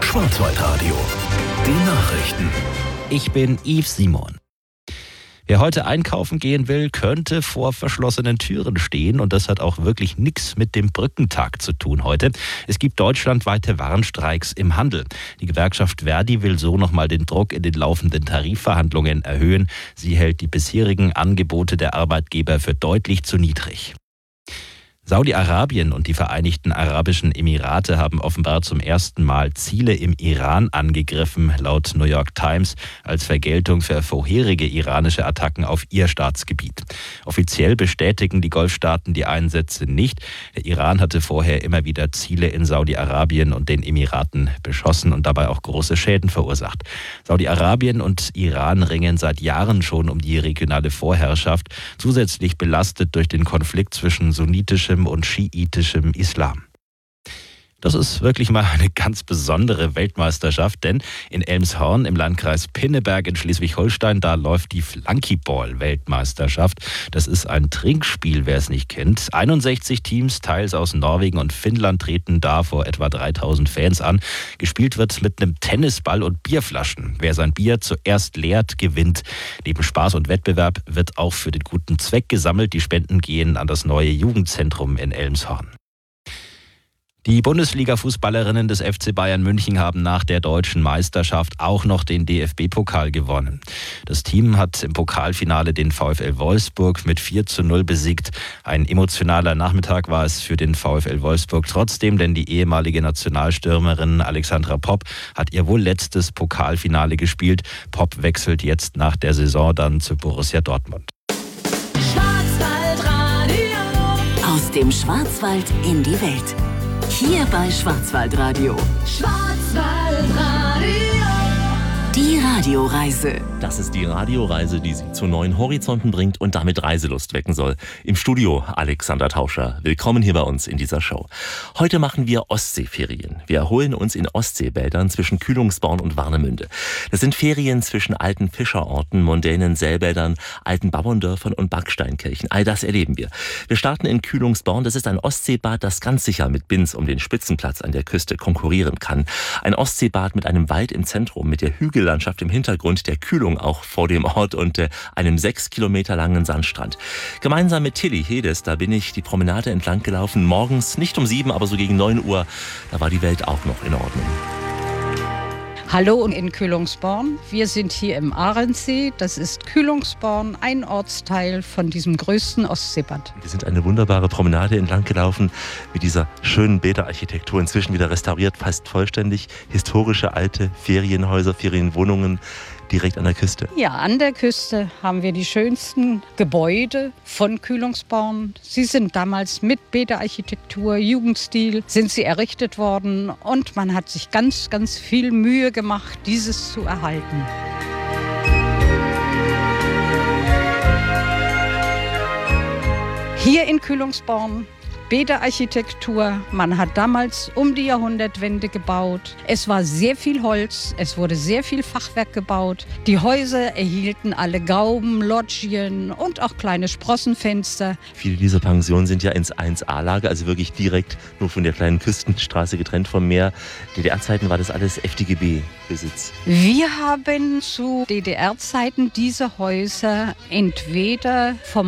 Schwarzwaldradio. Die Nachrichten. Ich bin Yves Simon. Wer heute einkaufen gehen will, könnte vor verschlossenen Türen stehen. Und das hat auch wirklich nichts mit dem Brückentag zu tun heute. Es gibt deutschlandweite Warnstreiks im Handel. Die Gewerkschaft Verdi will so nochmal den Druck in den laufenden Tarifverhandlungen erhöhen. Sie hält die bisherigen Angebote der Arbeitgeber für deutlich zu niedrig. Saudi-Arabien und die Vereinigten Arabischen Emirate haben offenbar zum ersten Mal Ziele im Iran angegriffen, laut New York Times, als Vergeltung für vorherige iranische Attacken auf ihr Staatsgebiet. Offiziell bestätigen die Golfstaaten die Einsätze nicht. Der Iran hatte vorher immer wieder Ziele in Saudi-Arabien und den Emiraten beschossen und dabei auch große Schäden verursacht. Saudi-Arabien und Iran ringen seit Jahren schon um die regionale Vorherrschaft, zusätzlich belastet durch den Konflikt zwischen sunnitischem und schiitischem Islam. Das ist wirklich mal eine ganz besondere Weltmeisterschaft, denn in Elmshorn im Landkreis Pinneberg in Schleswig-Holstein, da läuft die Flunkyball-Weltmeisterschaft. Das ist ein Trinkspiel, wer es nicht kennt. 61 Teams, teils aus Norwegen und Finnland, treten da vor etwa 3000 Fans an. Gespielt wird mit einem Tennisball und Bierflaschen. Wer sein Bier zuerst leert, gewinnt. Neben Spaß und Wettbewerb wird auch für den guten Zweck gesammelt. Die Spenden gehen an das neue Jugendzentrum in Elmshorn. Die Bundesliga-Fußballerinnen des FC Bayern München haben nach der deutschen Meisterschaft auch noch den DFB-Pokal gewonnen. Das Team hat im Pokalfinale den VfL Wolfsburg mit 4:0 besiegt. Ein emotionaler Nachmittag war es für den VfL Wolfsburg trotzdem, denn die ehemalige Nationalstürmerin Alexandra Popp hat ihr wohl letztes Pokalfinale gespielt. Popp wechselt jetzt nach der Saison dann zu Borussia Dortmund. Schwarzwaldradio. Aus dem Schwarzwald in die Welt. Hier bei Schwarzwaldradio. Schwarzwaldradio. Die Radioreise. Das ist die Radioreise, die Sie zu neuen Horizonten bringt und damit Reiselust wecken soll. Im Studio Alexander Tauscher. Willkommen hier bei uns in dieser Show. Heute machen wir Ostseeferien. Wir erholen uns in Ostseebädern zwischen Kühlungsborn und Warnemünde. Das sind Ferien zwischen alten Fischerorten, mondänen Säbädern, alten Bauerndörfern und Backsteinkirchen. All das erleben wir. Wir starten in Kühlungsborn. Das ist ein Ostseebad, das ganz sicher mit Binz um den Spitzenplatz an der Küste konkurrieren kann. Ein Ostseebad mit einem Wald im Zentrum, mit der Hügellandschaft im Hintergrund, der Kühlung auch vor dem Ort und einem 6 Kilometer langen Sandstrand. Gemeinsam mit Tilly Hedes, da bin ich die Promenade entlang gelaufen, morgens nicht um 7, aber so gegen 9 Uhr, da war die Welt auch noch in Ordnung. Hallo in Kühlungsborn. Wir sind hier im Ahrensee. Das ist Kühlungsborn, ein Ortsteil von diesem größten Ostseebad. Wir sind eine wunderbare Promenade entlang gelaufen mit dieser schönen Bäderarchitektur, inzwischen wieder restauriert, fast vollständig. Historische alte Ferienhäuser, Ferienwohnungen direkt an der Küste. Ja, an der Küste haben wir die schönsten Gebäude von Kühlungsborn. Sie sind damals mit Bäderarchitektur, Jugendstil, sind sie errichtet worden und man hat sich ganz, ganz viel Mühe gemacht, dieses zu erhalten. Hier in Kühlungsborn Bäderarchitektur. Man hat damals um die Jahrhundertwende gebaut. Es war sehr viel Holz, es wurde sehr viel Fachwerk gebaut. Die Häuser erhielten alle Gauben, Loggien und auch kleine Sprossenfenster. Viele dieser Pensionen sind ja ins 1A-Lager, also wirklich direkt nur von der kleinen Küstenstraße getrennt vom Meer. DDR-Zeiten war das alles FDGB-Besitz. Wir haben zu DDR-Zeiten diese Häuser entweder vom